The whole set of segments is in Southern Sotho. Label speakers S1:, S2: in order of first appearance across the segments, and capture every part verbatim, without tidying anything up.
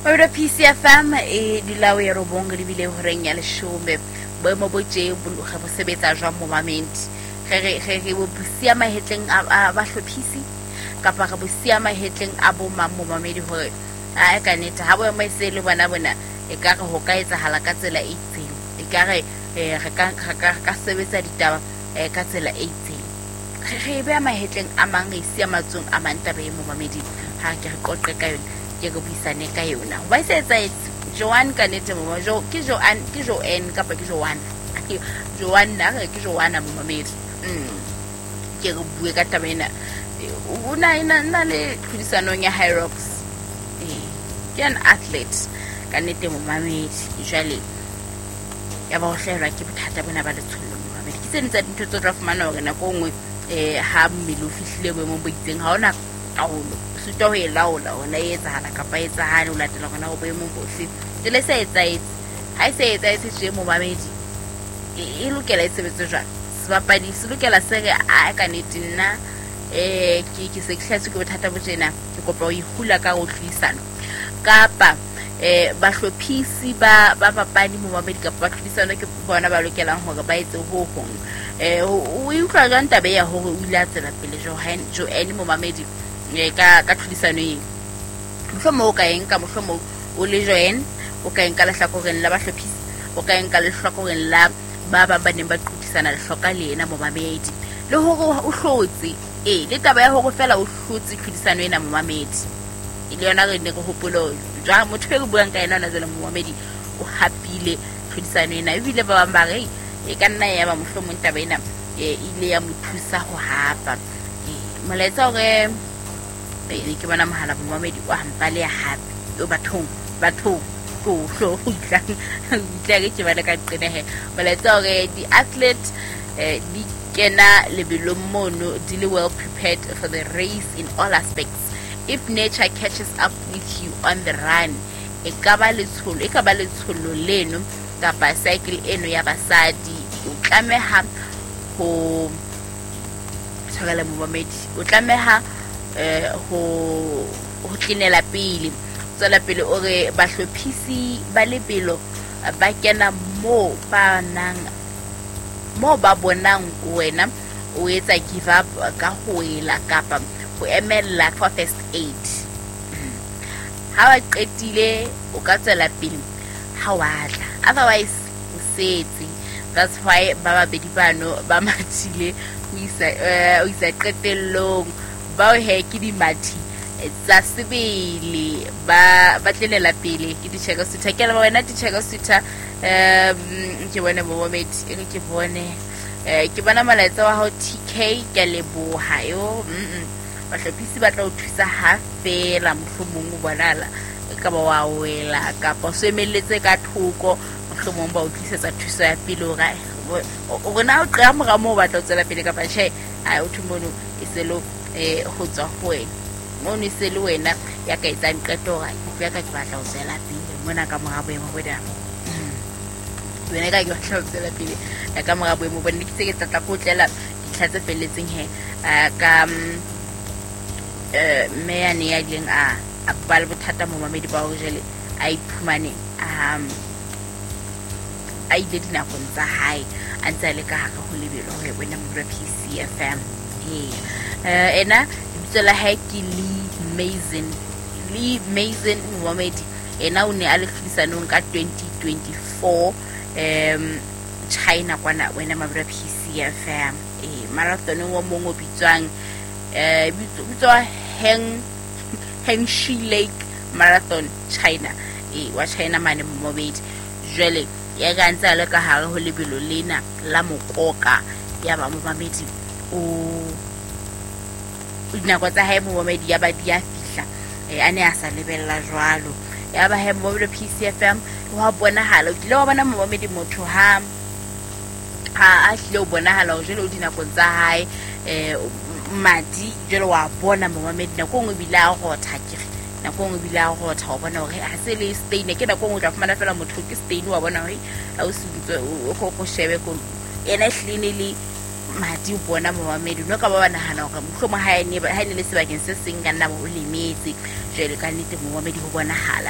S1: Ora P C F M e dilawe ya robonga di bile horeng ya leshome boemo bo tje bo ga bo sebetsa jwa mo mamenti ge ge ge bo busia mahetleng a ba hlophisi kapa ga busia mahetleng a bo mammo mamedi hore a ka neta ha bo mai se le bona bona e ka re ho ka etsa hala ka tsela e itseng e ka re re ka ka sebetsa ditaba e ka tsela e itseng ge ge be mahetleng a mang e sia matsong a manta be mo mamedi ha ke re qoqe ka yona ke go buisane ka yona ba se etsa Joan ka nete mo jo ke Joan ke Joan kapa ke Joan Joan na ke Joan mo mamedi mm ke go bue ka tabena una ina na le tlhodisano ya High Rocks eh ke an athlete ka nete mo mamedi jwale ya ba o hlera ke bothata bona ba le tsholo mo mamedi ke sentse dintho tso tla fumana hore na ko ngwe eh ha mmele o fihlile boemo bo itseng ha ona taolo suta ho elaola ona etsa hala kapa etsa hana o latela gona go boemo bohle le se etsa etsa ha se etsa etsa je mo mamedi e lokela e sebetse jwang sebapadi se lokela se re a ka netina eh ke ke se hlase ke bothata bo tsena ke kopa o ihula ka go hlisana kapa eh ba hlophisi ba ba papadi mo mamedi kapa ba hlisana ke bona ba lokelang hore ba etse ho hong eh o utlwa jwang tabe ya hore o ile a tsela pele jo ha jo ene mo mamedi ka ka tlhodisano e mohlomong o ka eng ka mohlomong o le joen o ka eng ka le hlakoreng la ba hlophisi o ka eng ka le hlakoreng la ba ba ba neng ba qhutisana le hloka le ena mo mamedi le hore o hlotse eh le taba ya hore fela o hlotse tlhodisano ena mo mamedi ile yona re ne go hopolo jwa motho e go buang ka ena na zela mo mamedi o hapile tlhodisano ena ebile ba bang ba re e ka nna ya ba mohlomong taba ena e ile ya mo thusa go hapa molaetsa hore e ke bona mohala mo mamedi o hampa le hape o bathong bathong go hlo go tlang tlare ke bana ka qenehe molaetsa hore di athlete di kena lebelo mono di le well prepared for the race in all aspects. If nature catches up with you on the run e ka ba le tsholo e ka ba le tsholo leno kapa cycle eno ya basadi o tlameha ho tshwala mo mamedi o tlameha eh ho ho tlinela pele tsela pele o re ba hlophisi ba lebelo ba kena mo ba nang mo ba bonang wena o etsa give up ka ho ela kapa ho emela for first aid ha wa qetile o ka tsela pele ha wa tla otherwise o setse that's why ba ba bedi bano ba mathile o isa o isa qetellong ba he ke di mathi tsa sebele ba ba tlenela pele ke di cheka sitha ke la wena di cheka sitha um ke bona mo momenti e ke bone eh ke bona malaetsa wa ho T K ke leboha yo mm ba hlophisi ba tla o thusa ha fela mohlomong o bonala ka ba wa wela ka pa so emeletse ka thoko mohlomong ba o tlisetsa thuso ya pele o ga o rona o qea mo ga mo ba tla tsela pele ka pa che a o thumono iselo eh ho tswa ho wena mo ne se le wena ya ka etsa nqeto ga ya ka ke batla o tsela pele mona ka moga boemo boda wena ka ke batla o tsela pele ya ka moga boemo bone ke tse tla go tlela ditlhatse feletseng he ka eh me ya ne ya dileng a a bal bothata mo mamedi ba o jele a iphumane um a ile dina go ntsa hae a ntse le ka ga go lebelo ho wena mo P C F M eh ena tsela ha ke le amazing le amazing Mohammed ena o ne a le fisanong ka twenty twenty-four um China kwana wena ma P C F M eh marathon wa mongo bitswang eh bitswa Heng Hengshi Lake Marathon China eh wa China mane Mohammed jwale ya gantsa le ka hare ho lebelo lena la mokoka ya ba Mohammed o ina go tsa hae mo Mohammed ya ba dia fihla eh ane a sa lebella jwalo ya ba he mo P C F M wa bona hala o dile wa bona Mohammed motho ha ha a hle o bona hala o jele o dina go tsa hae eh madi jelo wa bona Mohammed na go ngwe bila go thakire na go ngwe bila go tha o bona hore a se le stain ke na go ngwe tla fumana fela motho ke stain wa bona hore a o se o go go shebe go ena hlinele madi o bona Mohammed no ka ba bana hana hore mohloma ha ene ha ene le sebakeng se seng ka nna bo lemetse jele ka nnete Mohammed ho bona hala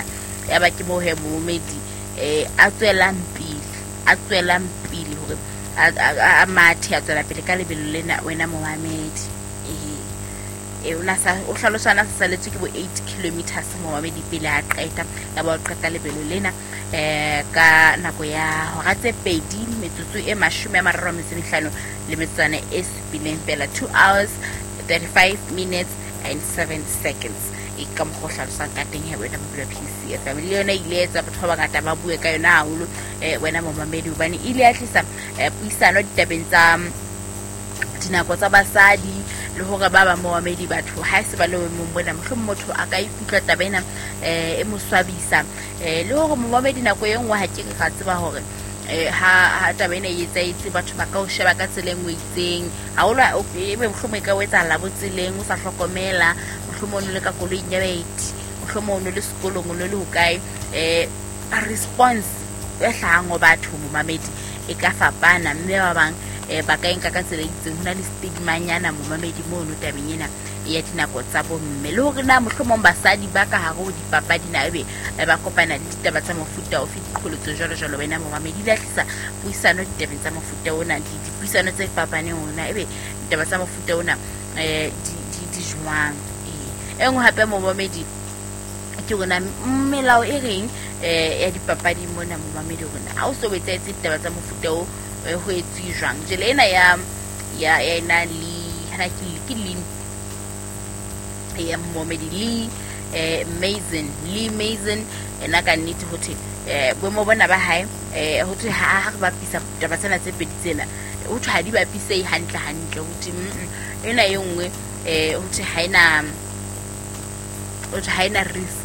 S1: ya ba ke mo he momedi eh a tswelang pele a tswelang pele hore a mathe a tswela pele ka lebelo lena wena momamedi eh una sa o hlalosana sa saletse ke bo eight kilometers momamedi pele a qeta ya ba o qeta lebelo lena eh ka nako ya hora tse pedi metsotso e mashome a mararo a metso e mehlano le metsana e supileng pela two hours thirty-five minutes and seven seconds e ka mo hlalosa ka teng he wena mo P C F family yona ile etsa batho ba ngata ba bue ka yona haholo eh wena momamedi ubane ile a tlisa puisano ditabeng tsa dinako tsa basadi le hore ba ba momamedi batho ha se ba le mo bona mohlomong motho a ka ikutlwa tabena eh e mo swabisa eh le hore momamedi nako e nngwe ha ke ga tseba hore eh ha ha tabena e etsaitse batho ba ka o sheba ka tseleng o itseng ha o la e be mohlomong e ka wetsa la botseleng o sa hlokomela mohlomong le ka koloi ya baeti mohlomong le sekolong le le hokae eh a response e hlango batho momamedi e ka fapana mme ba bang e ba ka enka ka tsela itseng hona le stigma nyana momamedi mo no tabeng ena ya dinako tsa bomme le hore na mohlomong basadi ba ka haro dipapadi na ebe ba kopana le ditaba tsa mofuta o fitqholotso jalo jalo wena momamedi la tlisa puisano ditabeng tsa mofuta ona di dipuisano tse fapaneng ona ebe ditaba tsa mofuta ona eh di di di jwang e ngwe hape momamedi ke rona melao e reng eh ya dipapadi mona momamedi rona ha o so wetsa ditaba tsa mofuta o ho etsi jwang jele ena ya ya ena li hana ke ke lin ya momamedi li eh Mason li Mason ena ka nnete hothi eh bo mo bona ba hae eh hothi ha ba pisa taba tsena tse pedi tsena hothi ha di ba pisa e hantle hantle hothi ena e nngwe eh hothi ha ina hothi ha ina risk